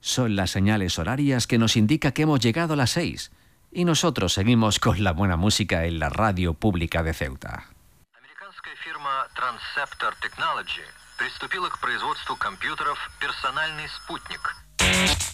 Son las señales horarias que nos indica que hemos llegado a las 6 y nosotros seguimos con la buena música en la radio pública de Ceuta. Американская фирма Transceptor Technology приступила к производству компьютеров «Персональный спутник».